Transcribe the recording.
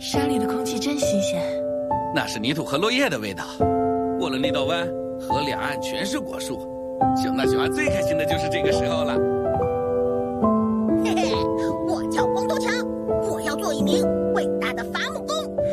山里的空气真新鲜。 那是泥土和落叶的味道。过了那道湾，河两岸全是果树。熊大喜欢最开心的就是这个时候了。